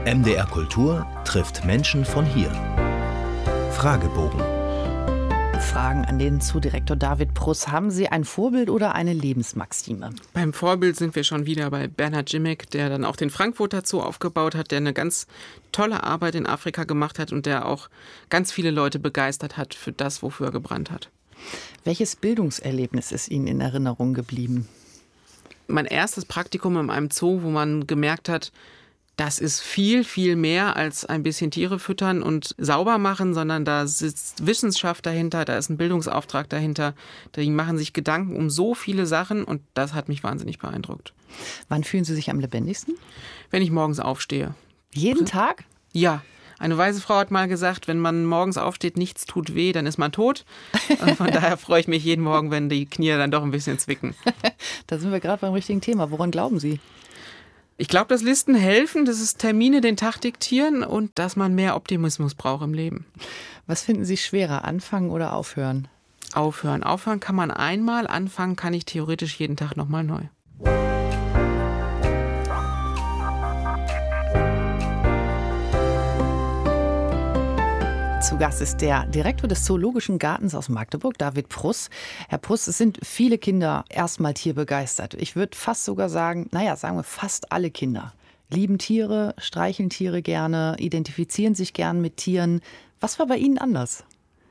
MDR Kultur trifft Menschen von hier. Fragebogen. Fragen an den Zoodirektor David Pruss. Haben Sie ein Vorbild oder eine Lebensmaxime? Beim Vorbild sind wir schon wieder bei Bernhard Jimmick, der dann auch den Frankfurter Zoo aufgebaut hat, der eine ganz tolle Arbeit in Afrika gemacht hat und der auch ganz viele Leute begeistert hat für das, wofür er gebrannt hat. Welches Bildungserlebnis ist Ihnen in Erinnerung geblieben? Mein erstes Praktikum in einem Zoo, wo man gemerkt hat, das ist viel, viel mehr als ein bisschen Tiere füttern und sauber machen, sondern da sitzt Wissenschaft dahinter, da ist ein Bildungsauftrag dahinter. Die machen sich Gedanken um so viele Sachen und das hat mich wahnsinnig beeindruckt. Wann fühlen Sie sich am lebendigsten? Wenn ich morgens aufstehe. Jeden Tag? Ja. Eine weise Frau hat mal gesagt, wenn man morgens aufsteht, nichts tut weh, dann ist man tot. Von daher freue ich mich jeden Morgen, wenn die Knie dann doch ein bisschen zwicken. Da sind wir gerade beim richtigen Thema. Woran glauben Sie? Ich glaube, dass Listen helfen, dass es Termine den Tag diktieren und dass man mehr Optimismus braucht im Leben. Was finden Sie schwerer, anfangen oder aufhören? Aufhören. Aufhören kann man einmal, anfangen kann ich theoretisch jeden Tag nochmal neu. Zu Gast ist der Direktor des Zoologischen Gartens aus Magdeburg, David Pruss. Herr Pruss, es sind viele Kinder erstmal tierbegeistert. Ich würde fast sogar sagen, sagen wir fast alle Kinder lieben Tiere, streicheln Tiere gerne, identifizieren sich gern mit Tieren. Was war bei Ihnen anders?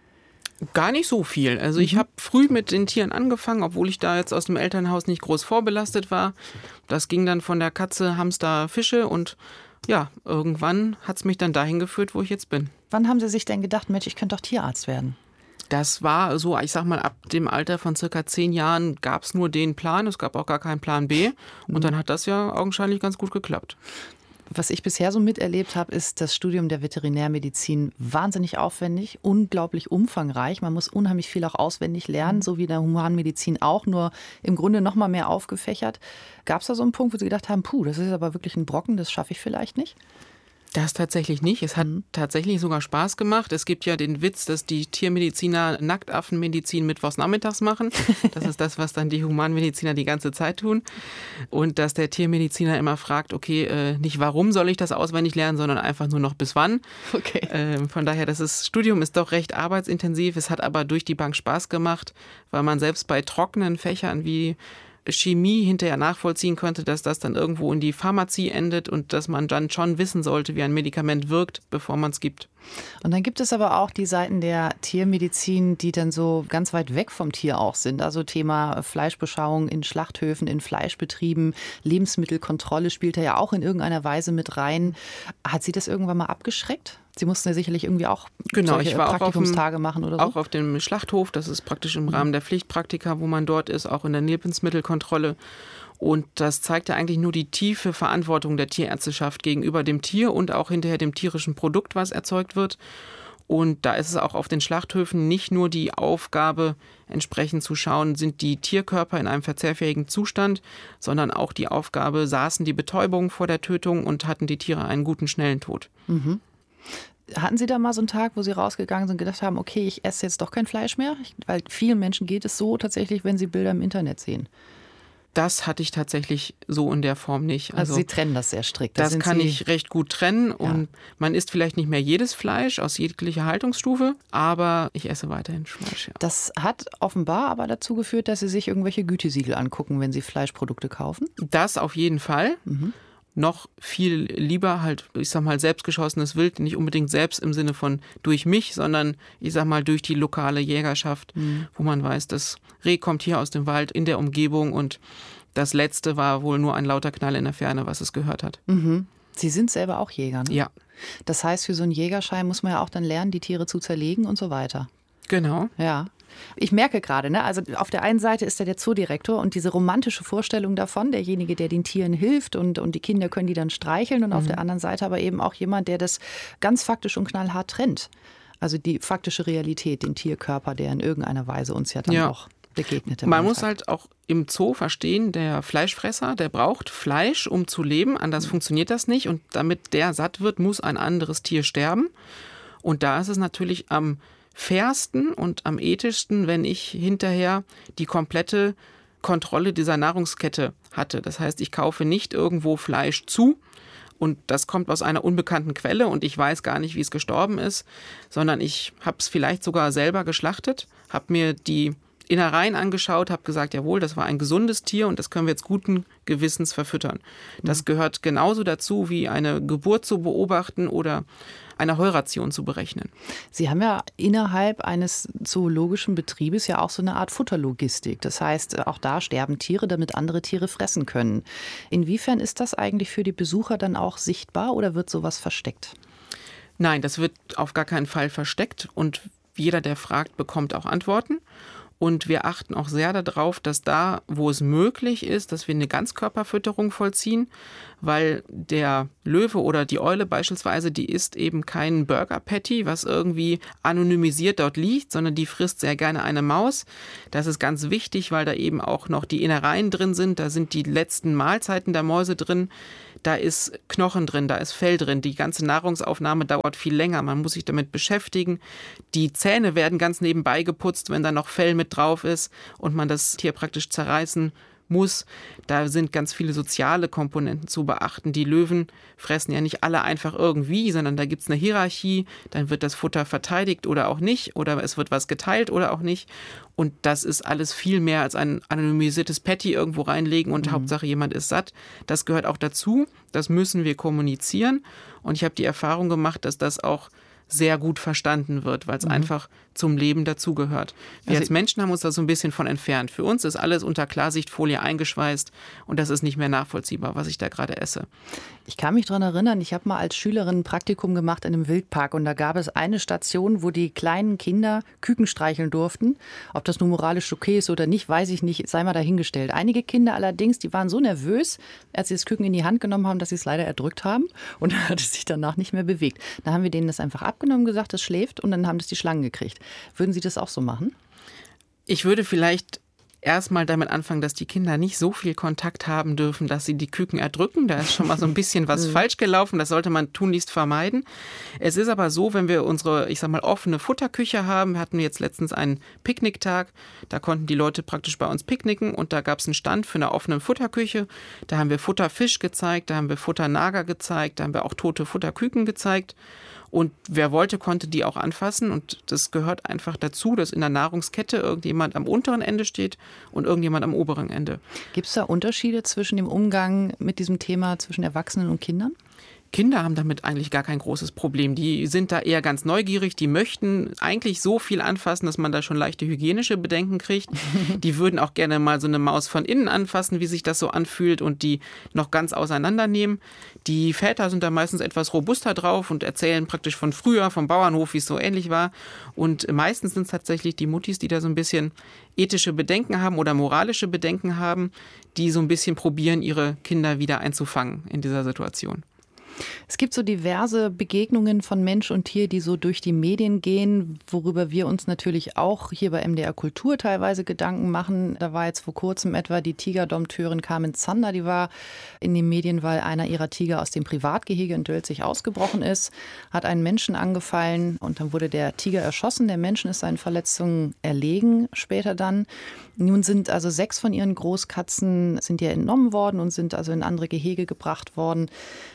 Gar nicht so viel. Also ich habe früh mit den Tieren angefangen, obwohl ich da jetzt aus dem Elternhaus nicht groß vorbelastet war. Das ging dann von der Katze, Hamster, Fische und ja, irgendwann hat es mich dann dahin geführt, wo ich jetzt bin. Wann haben Sie sich denn gedacht, Mensch, ich könnte doch Tierarzt werden? Das war so, ich sag mal, ab dem Alter von circa 10 Jahren gab es nur den Plan. Es gab auch gar keinen Plan B. Und dann hat das ja augenscheinlich ganz gut geklappt. Was ich bisher so miterlebt habe, ist das Studium der Veterinärmedizin wahnsinnig aufwendig, unglaublich umfangreich. Man muss unheimlich viel auch auswendig lernen, so wie in der Humanmedizin auch, nur im Grunde noch mal mehr aufgefächert. Gab es da so einen Punkt, wo Sie gedacht haben, das ist aber wirklich ein Brocken, das schaffe ich vielleicht nicht? Das tatsächlich nicht. Es hat tatsächlich sogar Spaß gemacht. Es gibt ja den Witz, dass die Tiermediziner Nacktaffenmedizin mittwochs nachmittags machen. Das ist das, was dann die Humanmediziner die ganze Zeit tun. Und dass der Tiermediziner immer fragt, okay, nicht warum soll ich das auswendig lernen, sondern einfach nur noch bis wann. Okay. Von daher, Studium ist doch recht arbeitsintensiv. Es hat aber durch die Bank Spaß gemacht, weil man selbst bei trockenen Fächern wie Chemie hinterher nachvollziehen könnte, dass das dann irgendwo in die Pharmazie endet und dass man dann schon wissen sollte, wie ein Medikament wirkt, bevor man es gibt. Und dann gibt es aber auch die Seiten der Tiermedizin, die dann so ganz weit weg vom Tier auch sind. Also Thema Fleischbeschauung in Schlachthöfen, in Fleischbetrieben, Lebensmittelkontrolle spielt da ja auch in irgendeiner Weise mit rein. Hat Sie das irgendwann mal abgeschreckt? Sie mussten ja sicherlich irgendwie auch solche Praktikumstage machen oder so? Auch auf dem Schlachthof, das ist praktisch im Rahmen der Pflichtpraktika, wo man dort ist, auch in der Lebensmittelkontrolle. Und das zeigt ja eigentlich nur die tiefe Verantwortung der Tierärzteschaft gegenüber dem Tier und auch hinterher dem tierischen Produkt, was erzeugt wird. Und da ist es auch auf den Schlachthöfen nicht nur die Aufgabe, entsprechend zu schauen, sind die Tierkörper in einem verzehrfähigen Zustand, sondern auch die Aufgabe, saßen die Betäubung vor der Tötung und hatten die Tiere einen guten, schnellen Tod. Mhm. Hatten Sie da mal so einen Tag, wo Sie rausgegangen sind und gedacht haben, okay, ich esse jetzt doch kein Fleisch mehr? Weil vielen Menschen geht es so tatsächlich, wenn sie Bilder im Internet sehen. Das hatte ich tatsächlich so in der Form nicht. Also Sie trennen das sehr strikt. Das kann ich recht gut trennen und man isst vielleicht nicht mehr jedes Fleisch aus jeglicher Haltungsstufe, aber ich esse weiterhin Fleisch. Ja. Das hat offenbar aber dazu geführt, dass Sie sich irgendwelche Gütesiegel angucken, wenn Sie Fleischprodukte kaufen? Das auf jeden Fall. Noch viel lieber halt, ich sag mal, selbstgeschossenes Wild, nicht unbedingt selbst im Sinne von durch mich, sondern ich sag mal durch die lokale Jägerschaft, wo man weiß, das Reh kommt hier aus dem Wald in der Umgebung und das letzte war wohl nur ein lauter Knall in der Ferne, was es gehört hat. Sie sind selber auch Jäger, ne? Ja. Das heißt, für so einen Jägerschein muss man ja auch dann lernen, die Tiere zu zerlegen und so weiter. Genau. Ja. Ich merke gerade, also auf der einen Seite ist er der Zoodirektor und diese romantische Vorstellung davon, derjenige, der den Tieren hilft und die Kinder können die dann streicheln und auf der anderen Seite aber eben auch jemand, der das ganz faktisch und knallhart trennt. Also die faktische Realität, den Tierkörper, der in irgendeiner Weise uns ja dann auch begegnet. Man muss halt auch im Zoo verstehen, der Fleischfresser, der braucht Fleisch, um zu leben, anders funktioniert das nicht und damit der satt wird, muss ein anderes Tier sterben und da ist es natürlich am fairsten und am ethischsten, wenn ich hinterher die komplette Kontrolle dieser Nahrungskette hatte. Das heißt, ich kaufe nicht irgendwo Fleisch zu und das kommt aus einer unbekannten Quelle und ich weiß gar nicht, wie es gestorben ist, sondern ich habe es vielleicht sogar selber geschlachtet, habe mir die Innereien angeschaut, habe gesagt, jawohl, das war ein gesundes Tier und das können wir jetzt guten Gewissens verfüttern. Das gehört genauso dazu, wie eine Geburt zu beobachten oder eine Heuration zu berechnen. Sie haben ja innerhalb eines zoologischen Betriebes ja auch so eine Art Futterlogistik. Das heißt, auch da sterben Tiere, damit andere Tiere fressen können. Inwiefern ist das eigentlich für die Besucher dann auch sichtbar oder wird sowas versteckt? Nein, das wird auf gar keinen Fall versteckt und jeder, der fragt, bekommt auch Antworten. Und wir achten auch sehr darauf, dass da, wo es möglich ist, dass wir eine Ganzkörperfütterung vollziehen, weil der Löwe oder die Eule beispielsweise, die isst eben keinen Burger Patty, was irgendwie anonymisiert dort liegt, sondern die frisst sehr gerne eine Maus. Das ist ganz wichtig, weil da eben auch noch die Innereien drin sind, da sind die letzten Mahlzeiten der Mäuse drin. Da ist Knochen drin, da ist Fell drin. Die ganze Nahrungsaufnahme dauert viel länger. Man muss sich damit beschäftigen. Die Zähne werden ganz nebenbei geputzt, wenn da noch Fell mit drauf ist und man das Tier praktisch zerreißen muss. Da sind ganz viele soziale Komponenten zu beachten. Die Löwen fressen ja nicht alle einfach irgendwie, sondern da gibt es eine Hierarchie. Dann wird das Futter verteidigt oder auch nicht oder es wird was geteilt oder auch nicht. Und das ist alles viel mehr als ein anonymisiertes Patty irgendwo reinlegen und Hauptsache jemand ist satt. Das gehört auch dazu. Das müssen wir kommunizieren. Und ich habe die Erfahrung gemacht, dass das auch sehr gut verstanden wird, weil es einfach zum Leben dazugehört. Wir als Menschen haben uns da so ein bisschen von entfernt. Für uns ist alles unter Klarsichtfolie eingeschweißt und das ist nicht mehr nachvollziehbar, was ich da gerade esse. Ich kann mich daran erinnern, ich habe mal als Schülerin ein Praktikum gemacht in einem Wildpark und da gab es eine Station, wo die kleinen Kinder Küken streicheln durften. Ob das nun moralisch okay ist oder nicht, weiß ich nicht, sei mal dahingestellt. Einige Kinder allerdings, die waren so nervös, als sie das Küken in die Hand genommen haben, dass sie es leider erdrückt haben und dann hat es sich danach nicht mehr bewegt. Da haben wir denen das einfach abgenommen, gesagt, es schläft und dann haben das die Schlangen gekriegt. Würden Sie das auch so machen? Ich würde vielleicht erstmal damit anfangen, dass die Kinder nicht so viel Kontakt haben dürfen, dass sie die Küken erdrücken. Da ist schon mal so ein bisschen was falsch gelaufen. Das sollte man tunlichst vermeiden. Es ist aber so, wenn wir unsere, ich sag mal, offene Futterküche haben, wir hatten jetzt letztens einen Picknicktag, da konnten die Leute praktisch bei uns picknicken und da gab es einen Stand für eine offene Futterküche. Da haben wir Futterfisch gezeigt, da haben wir Futternager gezeigt, da haben wir auch tote Futterküken gezeigt. Und wer wollte, konnte die auch anfassen. Und das gehört einfach dazu, dass in der Nahrungskette irgendjemand am unteren Ende steht und irgendjemand am oberen Ende. Gibt es da Unterschiede zwischen dem Umgang mit diesem Thema zwischen Erwachsenen und Kindern? Kinder haben damit eigentlich gar kein großes Problem. Die sind da eher ganz neugierig. Die möchten eigentlich so viel anfassen, dass man da schon leichte hygienische Bedenken kriegt. Die würden auch gerne mal so eine Maus von innen anfassen, wie sich das so anfühlt und die noch ganz auseinandernehmen. Die Väter sind da meistens etwas robuster drauf und erzählen praktisch von früher, vom Bauernhof, wie es so ähnlich war. Und meistens sind es tatsächlich die Muttis, die da so ein bisschen ethische Bedenken haben oder moralische Bedenken haben, die so ein bisschen probieren, ihre Kinder wieder einzufangen in dieser Situation. Es gibt so diverse Begegnungen von Mensch und Tier, die so durch die Medien gehen, worüber wir uns natürlich auch hier bei MDR Kultur teilweise Gedanken machen. Da war jetzt vor kurzem etwa die Tigerdompteurin Carmen Zander, die war in den Medien, weil einer ihrer Tiger aus dem Privatgehege in Dölzig ausgebrochen ist, hat einen Menschen angefallen und dann wurde der Tiger erschossen. Der Mensch ist seinen Verletzungen erlegen später dann. Nun sind also 6 von ihren Großkatzen sind ja entnommen worden und sind also in andere Gehege gebracht worden.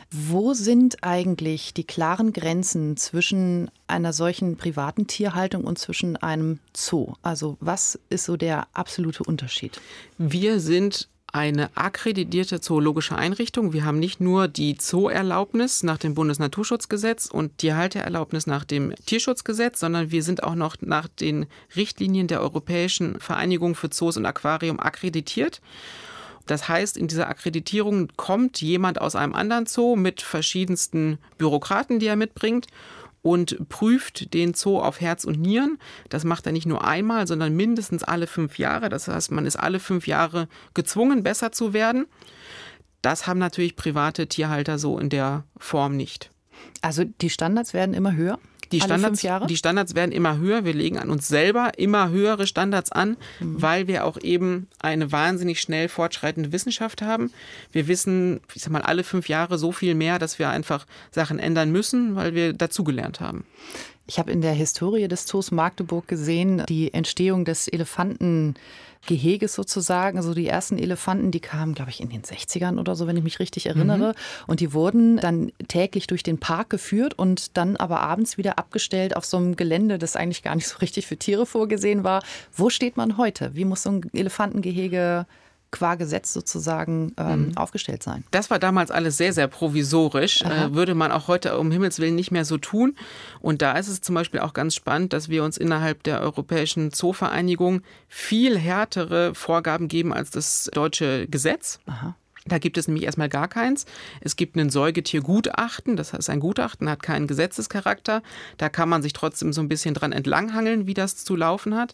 Wo sind eigentlich die klaren Grenzen zwischen einer solchen privaten Tierhaltung und zwischen einem Zoo? Also was ist so der absolute Unterschied? Wir sind eine akkreditierte zoologische Einrichtung. Wir haben nicht nur die Zoo-Erlaubnis nach dem Bundesnaturschutzgesetz und die Halteerlaubnis nach dem Tierschutzgesetz, sondern wir sind auch noch nach den Richtlinien der Europäischen Vereinigung für Zoos und Aquarium akkreditiert. Das heißt, in dieser Akkreditierung kommt jemand aus einem anderen Zoo mit verschiedensten Bürokraten, die er mitbringt und prüft den Zoo auf Herz und Nieren. Das macht er nicht nur einmal, sondern mindestens alle 5 Jahre. Das heißt, man ist alle 5 Jahre gezwungen, besser zu werden. Das haben natürlich private Tierhalter so in der Form nicht. Also die Standards werden immer höher? Die Standards werden immer höher. Wir legen an uns selber immer höhere Standards an, weil wir auch eben eine wahnsinnig schnell fortschreitende Wissenschaft haben. Wir wissen, ich sag mal, alle 5 Jahre so viel mehr, dass wir einfach Sachen ändern müssen, weil wir dazugelernt haben. Ich habe in der Historie des Zoos Magdeburg gesehen, die Entstehung des Elefantengeheges sozusagen. Also die ersten Elefanten, die kamen, glaube ich, in den 60ern oder so, wenn ich mich richtig erinnere. Und die wurden dann täglich durch den Park geführt und dann aber abends wieder abgestellt auf so einem Gelände, das eigentlich gar nicht so richtig für Tiere vorgesehen war. Wo steht man heute? Wie muss so ein Elefantengehege qua Gesetz sozusagen aufgestellt sein? Das war damals alles sehr, sehr provisorisch. Würde man auch heute um Himmels Willen nicht mehr so tun. Und da ist es zum Beispiel auch ganz spannend, dass wir uns innerhalb der Europäischen Zoovereinigung viel härtere Vorgaben geben als das deutsche Gesetz. Aha. Da gibt es nämlich erstmal gar keins. Es gibt ein Säugetiergutachten, das heißt ein Gutachten hat keinen Gesetzescharakter. Da kann man sich trotzdem so ein bisschen dran entlanghangeln, wie das zu laufen hat.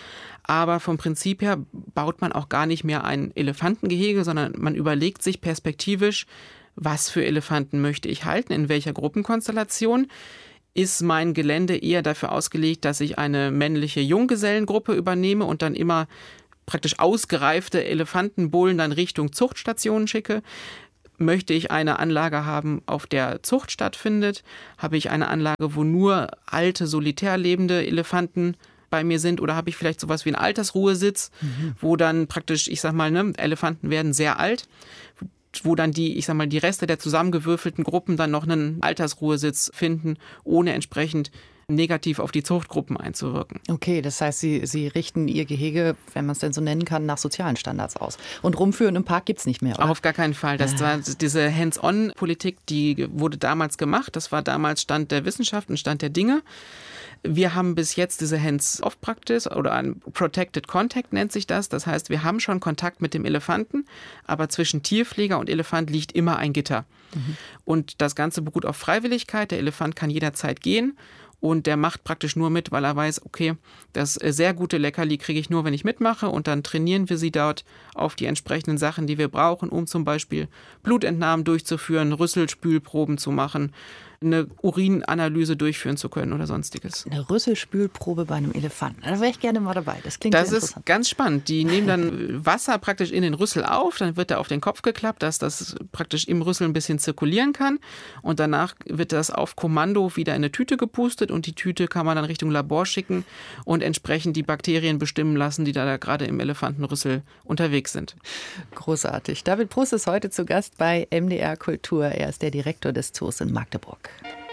Aber vom Prinzip her baut man auch gar nicht mehr ein Elefantengehege, sondern man überlegt sich perspektivisch, was für Elefanten möchte ich halten, in welcher Gruppenkonstellation. Ist mein Gelände eher dafür ausgelegt, dass ich eine männliche Junggesellengruppe übernehme und dann immer praktisch ausgereifte Elefantenbullen dann Richtung Zuchtstationen schicke? Möchte ich eine Anlage haben, auf der Zucht stattfindet? Habe ich eine Anlage, wo nur alte, solitär lebende Elefanten bei mir sind, oder habe ich vielleicht sowas wie einen Altersruhesitz, wo dann praktisch, ich sag mal, Elefanten werden sehr alt, wo dann die Reste der zusammengewürfelten Gruppen dann noch einen Altersruhesitz finden, ohne entsprechend negativ auf die Zuchtgruppen einzuwirken. Okay, das heißt, Sie richten Ihr Gehege, wenn man es denn so nennen kann, nach sozialen Standards aus. Und rumführen im Park gibt es nicht mehr, oder? Auch auf gar keinen Fall. Das war diese Hands-on-Politik, die wurde damals gemacht. Das war damals Stand der Wissenschaft und Stand der Dinge. Wir haben bis jetzt diese Hands-off-Practice oder ein Protected Contact nennt sich das. Das heißt, wir haben schon Kontakt mit dem Elefanten, aber zwischen Tierpfleger und Elefant liegt immer ein Gitter. Und das Ganze beruht auf Freiwilligkeit. Der Elefant kann jederzeit gehen. Und der macht praktisch nur mit, weil er weiß, okay, das sehr gute Leckerli kriege ich nur, wenn ich mitmache. Und dann trainieren wir sie dort auf die entsprechenden Sachen, die wir brauchen, um zum Beispiel Blutentnahmen durchzuführen, Rüsselspülproben zu machen, eine Urinanalyse durchführen zu können oder sonstiges. Eine Rüsselspülprobe bei einem Elefanten. Da wäre ich gerne mal dabei. Das klingt sehr interessant. Das ist ganz spannend. Die nehmen dann Wasser praktisch in den Rüssel auf, dann wird er auf den Kopf geklappt, dass das praktisch im Rüssel ein bisschen zirkulieren kann. Und danach wird das auf Kommando wieder in eine Tüte gepustet und die Tüte kann man dann Richtung Labor schicken und entsprechend die Bakterien bestimmen lassen, die da gerade im Elefantenrüssel unterwegs sind. Großartig. David Pruss ist heute zu Gast bei MDR Kultur. Er ist der Direktor des Zoos in Magdeburg.